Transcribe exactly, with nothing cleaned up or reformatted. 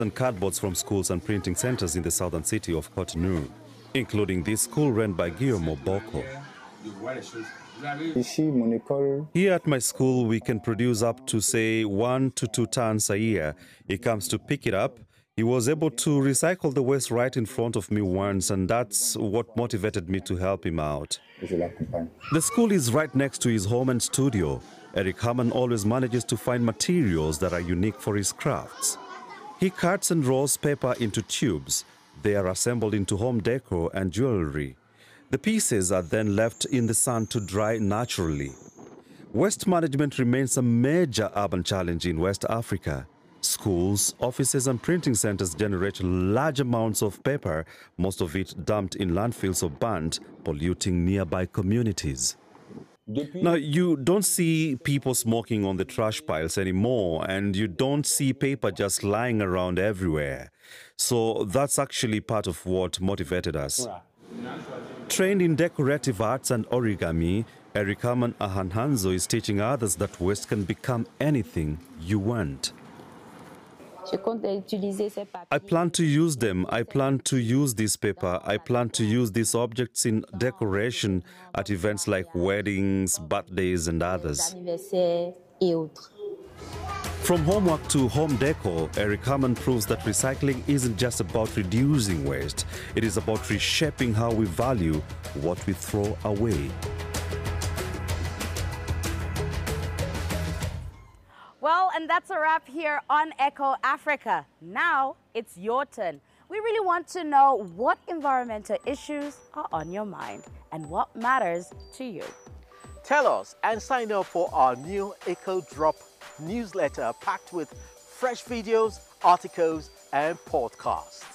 and cardboards from schools and printing centers in the southern city of Cotonou, including this school run by Guillermo Boko. Here at my school, we can produce up to, say, one to two tons a year. He comes to pick it up. He was able to recycle the waste right in front of me once, and that's what motivated me to help him out. The school is right next to his home and studio. Eric Hamann always manages to find materials that are unique for his crafts. He cuts and rolls paper into tubes. They are assembled into home decor and jewelry. The pieces are then left in the sun to dry naturally. Waste management remains a major urban challenge in West Africa. Schools, offices and printing centers generate large amounts of paper, most of it dumped in landfills or burnt, polluting nearby communities. Now, you don't see people smoking on the trash piles anymore, and you don't see paper just lying around everywhere. So that's actually part of what motivated us. Trained in decorative arts and origami, Eric Hamann Ahanhanzo is teaching others that waste can become anything you want. I plan to use them. I plan to use this paper. I plan to use these objects in decoration at events like weddings, birthdays, and others. From homework to home decor, Eric Hamann proves that recycling isn't just about reducing waste. It is about reshaping how we value what we throw away. Well, and that's a wrap here on Echo Africa. Now it's your turn. We really want to know what environmental issues are on your mind and what matters to you. Tell us and sign up for our new Echo Drop newsletter packed with fresh videos, articles and podcasts.